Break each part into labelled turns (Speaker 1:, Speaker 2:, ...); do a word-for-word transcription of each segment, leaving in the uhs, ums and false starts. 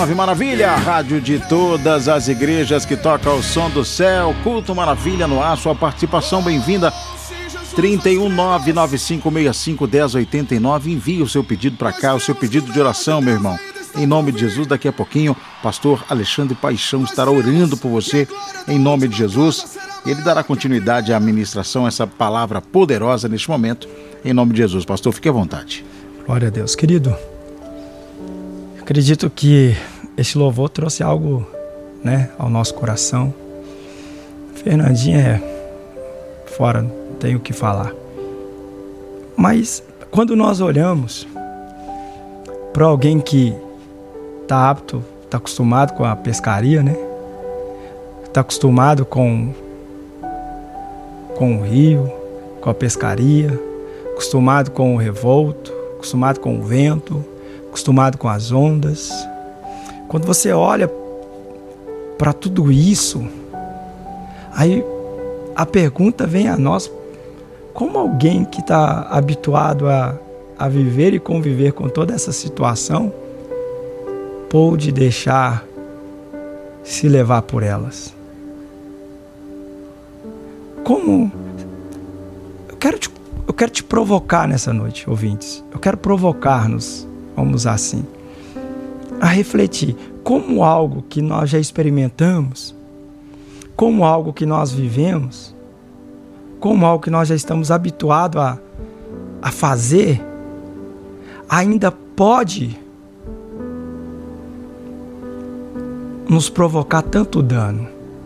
Speaker 1: Ave Maravilha, rádio de todas as igrejas que toca o som do céu, Culto Maravilha no ar, sua participação bem-vinda. trinta e um, nove nove cinco seis cinco, um zero oito nove, envie o seu pedido para cá, o seu pedido de oração, meu irmão. Em nome de Jesus, daqui a pouquinho, pastor Alexandre Paixão estará orando por você, em nome de Jesus. Ele dará continuidade à ministração, essa palavra poderosa neste momento, em nome de Jesus. Pastor, fique à vontade.
Speaker 2: Glória a Deus, querido. Acredito que este louvor trouxe algo, né, ao nosso coração. Fernandinha é fora, não tenho o que falar. Mas quando nós olhamos para alguém que está apto, está acostumado com a pescaria, né? Está acostumado com, com o rio, com a pescaria, acostumado com o revolto, acostumado com o vento, acostumado com as ondas. Quando você olha para tudo isso, aí a pergunta vem a nós: como alguém que está habituado a, a viver e conviver com toda essa situação pôde deixar se levar por elas? Como? Eu quero te, eu quero te provocar nessa noite, ouvintes. Eu quero provocar-nos, vamos assim, a refletir como algo que nós já experimentamos, como algo que nós vivemos, como algo que nós já estamos habituados a, a fazer, ainda pode nos provocar tanto dano.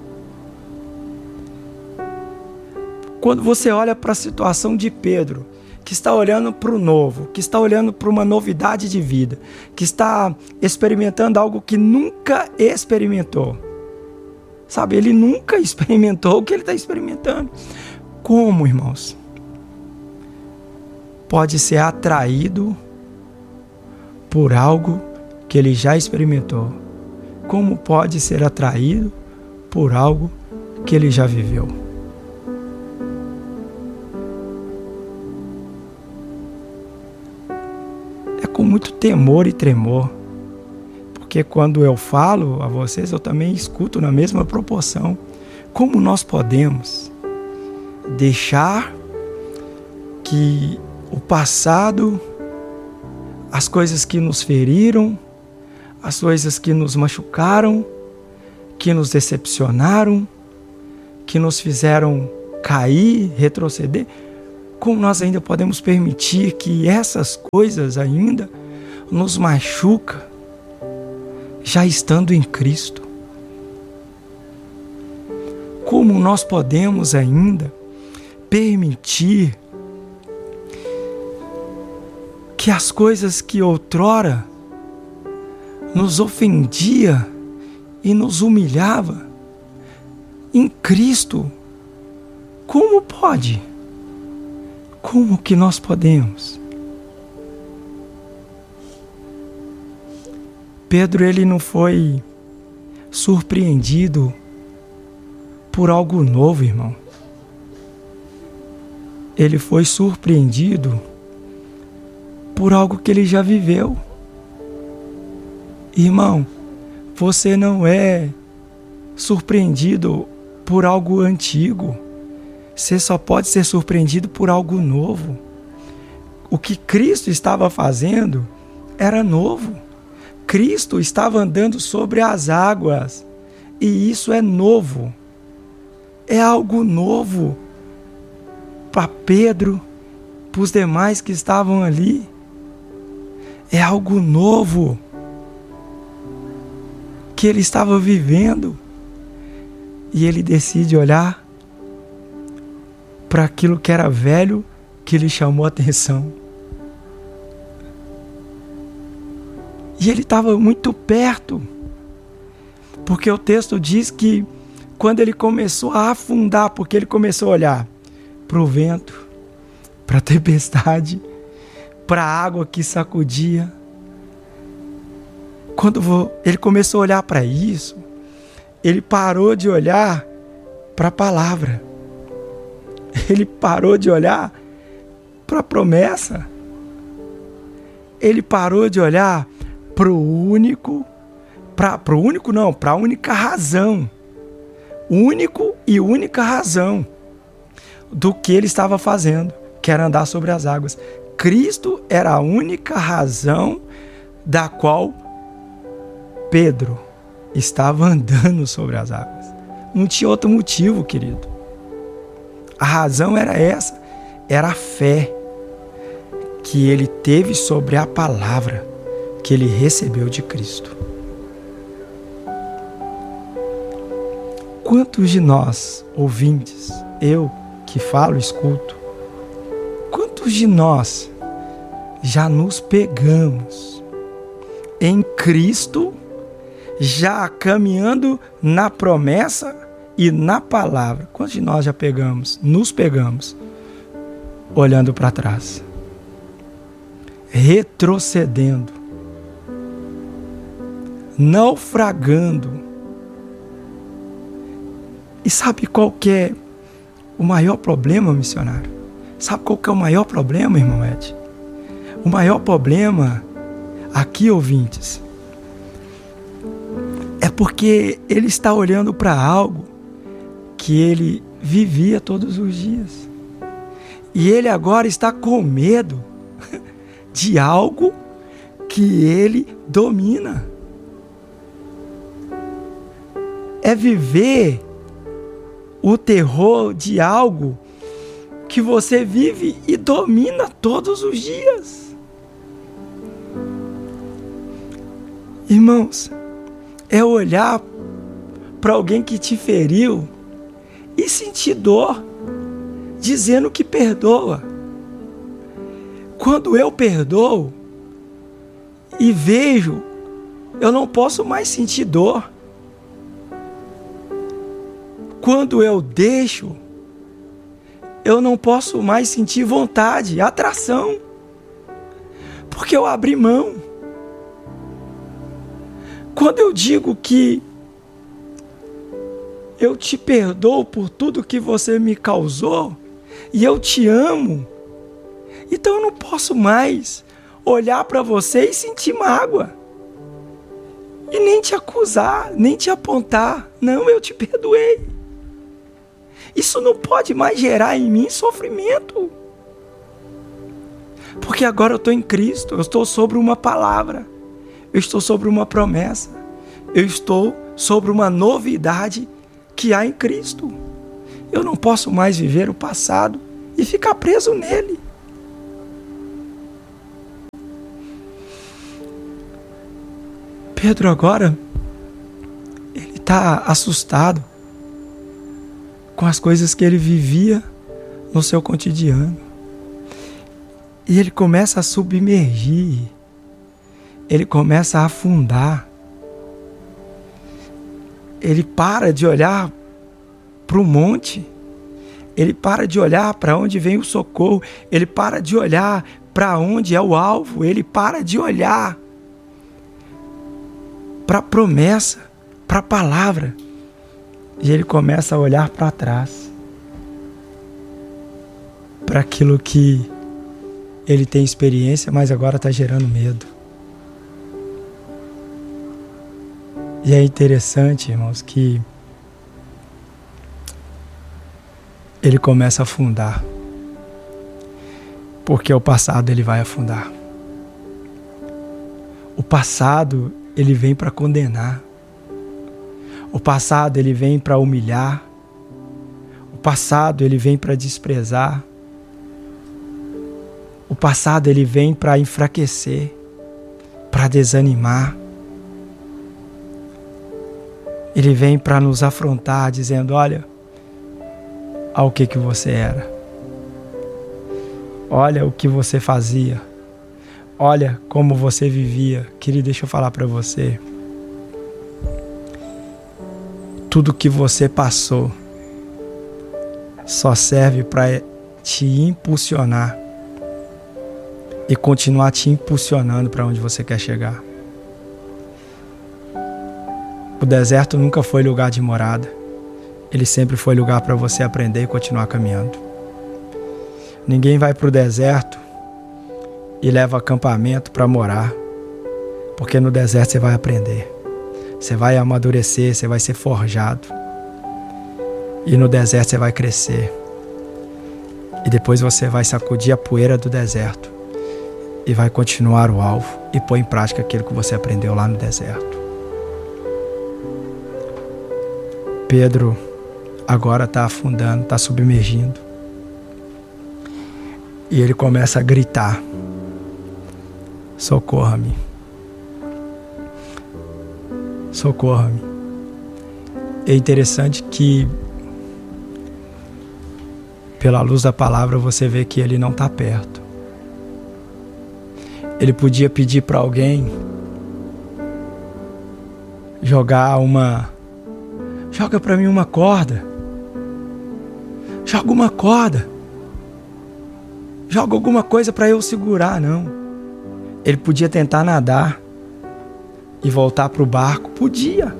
Speaker 2: Quando você olha para a situação de Pedro, que está olhando para o novo, que está olhando para uma novidade de vida, que está experimentando algo que nunca experimentou. Sabe, ele nunca experimentou o que ele está experimentando. Como, irmãos? Pode ser atraído por algo que ele já experimentou. Como pode ser atraído por algo que ele já viveu? É com muito temor e tremor, porque quando eu falo a vocês, eu também escuto na mesma proporção. Como nós podemos deixar que o passado, as coisas que nos feriram, as coisas que nos machucaram, que nos decepcionaram, que nos fizeram cair, retroceder, como nós ainda podemos permitir que essas coisas ainda nos machucam, já estando em Cristo? Como nós podemos ainda permitir que as coisas que outrora nos ofendia e nos humilhava, em Cristo, como pode? Como que nós podemos? Pedro, ele não foi surpreendido por algo novo, irmão. Ele foi surpreendido por algo que ele já viveu. Irmão, você não é surpreendido por algo antigo. Você só pode ser surpreendido por algo novo. O que Cristo estava fazendo era novo. Cristo estava andando sobre as águas. E isso é novo. É algo novo para Pedro, para os demais que estavam ali. É algo novo que ele estava vivendo. E ele decide olhar para aquilo que era velho, que lhe chamou a atenção. E ele estava muito perto, porque o texto diz que quando ele começou a afundar, porque ele começou a olhar para o vento, para a tempestade, para a água que sacudia. Quando ele começou a olhar para isso, ele parou de olhar para a palavra. Ele parou de olhar para a promessa. Ele parou de olhar para o único para o único não, para a única razão, único e única razão do que ele estava fazendo, que era andar sobre as águas. Cristo era a única razão da qual Pedro estava andando sobre as águas. Não tinha outro motivo, querido. A razão era essa, era a fé que ele teve sobre a palavra que ele recebeu de Cristo. Quantos de nós, ouvintes, eu que falo, escuto, quantos de nós já nos pegamos em Cristo, já caminhando na promessa e na palavra? Quantos de nós já pegamos, nos pegamos, olhando para trás, retrocedendo, naufragando? E sabe qual que é o maior problema, missionário? Sabe qual que é o maior problema, irmão Ed? O maior problema aqui, ouvintes, é porque ele está olhando para algo que ele vivia todos os dias. E ele agora está com medo de algo que ele domina. É viver o terror de algo que você vive e domina todos os dias. Irmãos, é olhar para alguém que te feriu e sentir dor, dizendo que perdoa. Quando eu perdoo e vejo, eu não posso mais sentir dor. Quando eu deixo, eu não posso mais sentir vontade, atração, porque eu abri mão. Quando eu digo que eu te perdoo por tudo que você me causou e eu te amo, então eu não posso mais olhar para você e sentir mágoa e nem te acusar, nem te apontar. Não, eu te perdoei. Isso não pode mais gerar em mim sofrimento. Porque agora eu estou em Cristo, eu estou sobre uma palavra, eu estou sobre uma promessa, eu estou sobre uma novidade que há em Cristo. Eu não posso mais viver o passado e ficar preso nele. Pedro agora, ele está assustado com as coisas que ele vivia no seu cotidiano. E ele começa a submergir, ele começa a afundar. Ele para de olhar para o monte, ele para de olhar para onde vem o socorro, ele para de olhar para onde é o alvo, ele para de olhar para a promessa, para a palavra. E ele começa a olhar para trás, para aquilo que ele tem experiência, mas agora está gerando medo. E é interessante, irmãos, que ele começa a afundar, porque o passado ele vai afundar. O passado ele vem para condenar. O passado ele vem para humilhar. O passado ele vem para desprezar. O passado ele vem para enfraquecer, para desanimar. Ele vem para nos afrontar, dizendo: olha, ao que que você era. Olha o que você fazia. Olha como você vivia. Querido, deixa eu falar para você. Tudo que você passou só serve para te impulsionar e continuar te impulsionando para onde você quer chegar. O deserto nunca foi lugar de morada. Ele sempre foi lugar para você aprender e continuar caminhando. Ninguém vai para o deserto e leva acampamento para morar, porque no deserto você vai aprender. Você vai amadurecer, você vai ser forjado. E no deserto você vai crescer. E depois você vai sacudir a poeira do deserto. E vai continuar o alvo e pôr em prática aquilo que você aprendeu lá no deserto. Pedro agora está afundando, está submergindo. E ele começa a gritar: socorra-me. Socorra-me. É interessante que, pela luz da palavra, você vê que ele não está perto. Ele podia pedir para alguém jogar uma... Joga para mim uma corda. Joga uma corda. Joga alguma coisa para eu segurar, não. Ele podia tentar nadar e voltar para o barco. Podia.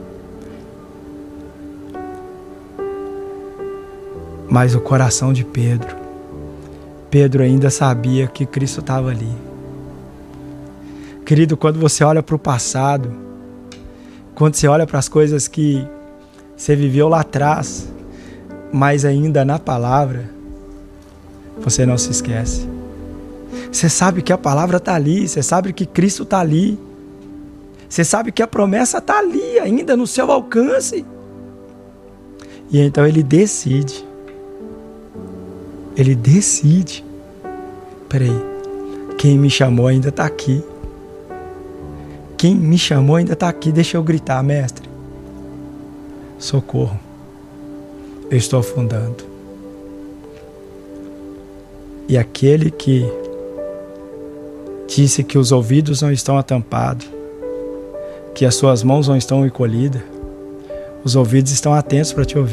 Speaker 2: Mas o coração de Pedro, Pedro ainda sabia que Cristo estava ali. Querido, quando você olha para o passado, quando você olha para as coisas que você viveu lá atrás, mas ainda na palavra, você não se esquece. Você sabe que a palavra está ali, você sabe que Cristo está ali, você sabe que a promessa está ali, ainda no seu alcance. E então ele decide, ele decide, peraí, quem me chamou ainda está aqui. Quem me chamou ainda está aqui, deixa eu gritar: mestre, socorro, eu estou afundando. E aquele que disse que os ouvidos não estão atampados, que as suas mãos não estão encolhidas, os ouvidos estão atentos para te ouvir.